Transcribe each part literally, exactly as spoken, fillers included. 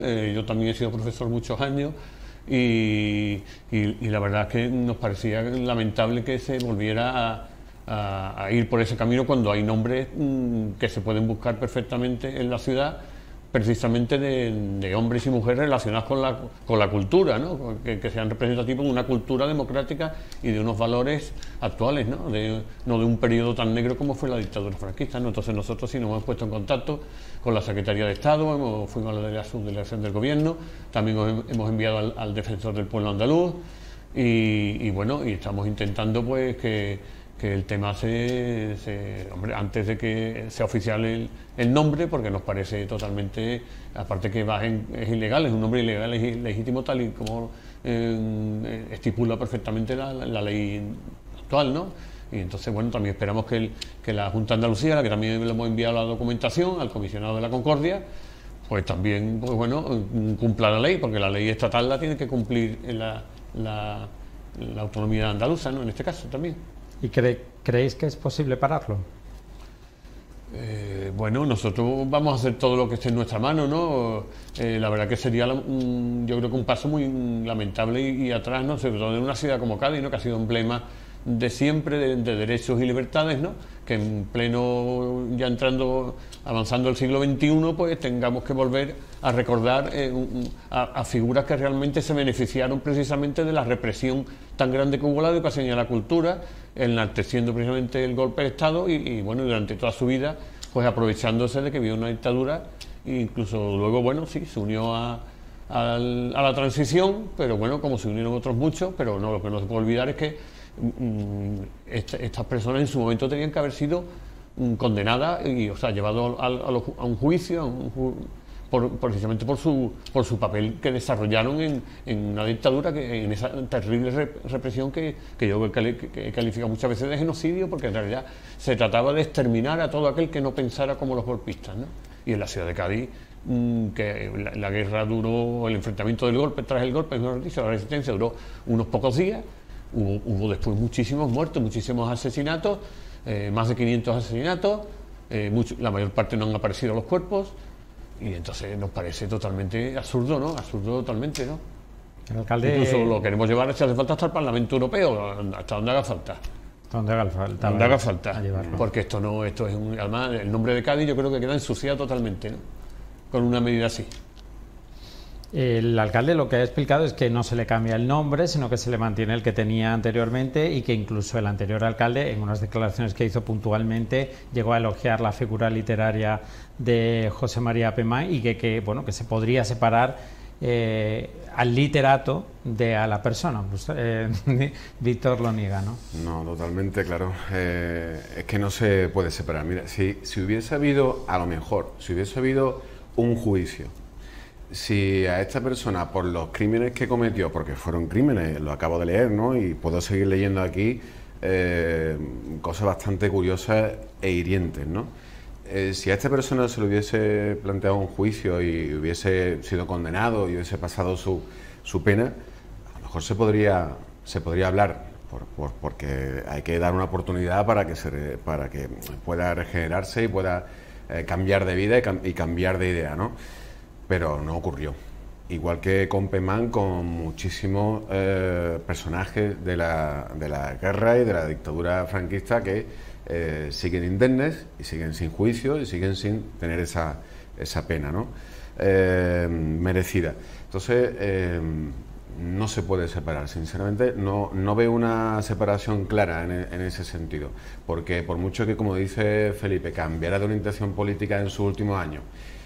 Eh, yo también he sido profesor muchos años y, y, y la verdad es que nos parecía lamentable que se volviera a, a, a ir por ese camino cuando hay nombres mmm, que se pueden buscar perfectamente en la ciudad, precisamente de, de hombres y mujeres relacionados con la, con la cultura, ¿no? que, que sean representativos de una cultura democrática y de unos valores actuales, ¿no? De, no de un periodo tan negro como fue la dictadura franquista, ¿no? Entonces nosotros sí nos hemos puesto en contacto con la Secretaría de Estado, hemos, fuimos a la, de la subdelegación del Gobierno, también hemos enviado al, al Defensor del Pueblo andaluz y, y bueno, y estamos intentando pues que que el tema se, se hombre, antes de que sea oficial el, el nombre, porque nos parece totalmente, aparte que va en, es ilegal, es un nombre ilegal, es legítimo tal y como eh, estipula perfectamente la, la, la ley actual, ¿no? Y entonces, bueno, también esperamos que, el, que la Junta de Andalucía, a la que también le hemos enviado la documentación, al comisionado de la Concordia, pues también, pues bueno, cumpla la ley, porque la ley estatal la tiene que cumplir la, la, la autonomía andaluza, ¿no? En este caso también. ¿Y cre creéis que es posible pararlo? Eh, bueno, nosotros vamos a hacer todo lo que esté en nuestra mano, ¿no? Eh, la verdad que sería, un, yo creo que un paso muy lamentable y, y atrás, ¿no? Sobre todo en una ciudad como Cádiz, ¿no? Que ha sido emblema de siempre de, de derechos y libertades, ¿no? Que en pleno, ya entrando, avanzando el siglo veintiuno, pues tengamos que volver a recordar eh, un, a, a figuras que realmente se beneficiaron precisamente de la represión tan grande que hubo, la educación y la cultura, enalteciendo precisamente el golpe de Estado y, y bueno, durante toda su vida, pues aprovechándose de que había una dictadura, e incluso luego, bueno, sí, se unió a, a, a la transición, pero bueno, como se unieron otros muchos, pero no, lo que no se puede olvidar es que Esta, estas personas en su momento tenían que haber sido um, condenadas y, o sea, llevadas a, a, a un juicio, a un ju por, precisamente por su, por su papel que desarrollaron en, en una dictadura, que, en esa terrible rep represión que, que yo que, que he calificado muchas veces de genocidio, porque en realidad se trataba de exterminar a todo aquel que no pensara como los golpistas, ¿no? Y en la ciudad de Cádiz, mmm, que la, la guerra duró, el enfrentamiento del golpe tras el golpe, mejor dicho, la resistencia duró unos pocos días. Hubo, hubo después muchísimos muertos, muchísimos asesinatos, eh, más de quinientos asesinatos, eh, mucho, la mayor parte no han aparecido los cuerpos, y entonces nos parece totalmente absurdo, ¿no? Absurdo totalmente, ¿no? El alcalde... Incluso lo queremos llevar, si hace falta, hasta el Parlamento Europeo, hasta donde haga falta. Hasta donde haga falta. Donde haga falta, llevarlo. Porque esto no, esto es un, además el nombre de Cádiz yo creo que queda ensuciado totalmente, ¿no? Con una medida así. El alcalde lo que ha explicado es que no se le cambia el nombre, sino que se le mantiene el que tenía anteriormente y que incluso el anterior alcalde, en unas declaraciones que hizo puntualmente, llegó a elogiar la figura literaria de José María Pemán y que, que, bueno, que se podría separar eh, al literato de a la persona. Pues, eh, Víctor lo niega, ¿no? No, totalmente, claro. Eh, es que no se puede separar. Mira, si, si hubiese habido, a lo mejor, si hubiese habido un juicio, si a esta persona, por los crímenes que cometió, porque fueron crímenes, lo acabo de leer, ¿no? Y puedo seguir leyendo aquí eh, cosas bastante curiosas e hirientes, ¿no? Eh, si a esta persona se le hubiese planteado un juicio y hubiese sido condenado y hubiese pasado su, su pena, a lo mejor se podría, se podría hablar, por, por, porque hay que dar una oportunidad para que, se, para que pueda regenerarse y pueda eh, cambiar de vida y, cam y cambiar de idea, ¿no? Pero no ocurrió. Igual que con Pemán, con muchísimos eh, personajes de la, de la guerra y de la dictadura franquista que eh, siguen indemnes y siguen sin juicio y siguen sin tener esa, esa pena, ¿no? eh, merecida. Entonces, eh, no se puede separar. Sinceramente, no, no veo una separación clara en, en ese sentido. Porque por mucho que, como dice Felipe, cambiara de orientación política en sus últimos años,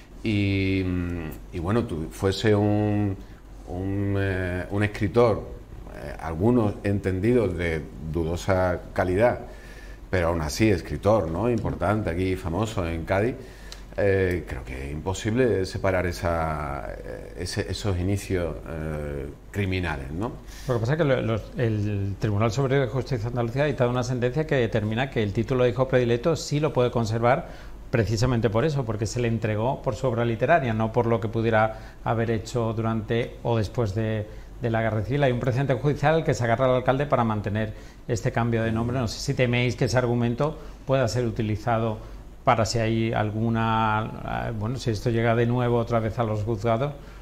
Y, y bueno, tú fuese un, un, eh, un escritor, eh, algunos entendidos de dudosa calidad, pero aún así escritor, ¿no? Importante, aquí famoso en Cádiz, eh, creo que es imposible separar esa, ese, esos inicios eh, criminales, ¿no? Lo que pasa es que los, el Tribunal Superior de Justicia de Andalucía ha dictado una sentencia que determina que el título de hijo predilecto sí lo puede conservar, precisamente por eso, porque se le entregó por su obra literaria, no por lo que pudiera haber hecho durante o después de, de la guerra civil. Hay un precedente judicial que se agarra al alcalde para mantener este cambio de nombre. No sé si teméis que ese argumento pueda ser utilizado para si hay alguna, bueno, si esto llega de nuevo otra vez a los juzgados,